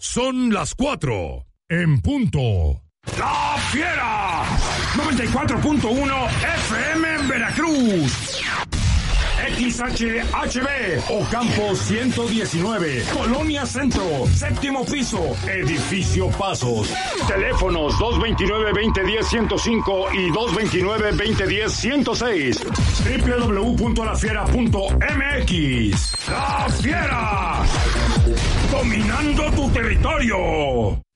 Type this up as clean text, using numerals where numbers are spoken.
Son las 4 en punto. ¡La Fiera! 94.1 FM en Veracruz. XHHB, Ocampo 119, Colonia Centro, séptimo piso, Edificio Pasos. Teléfonos 229-2010-105 y 229-2010-106. www.lafiera.mx. ¡La Fiera! Dominando tu territorio.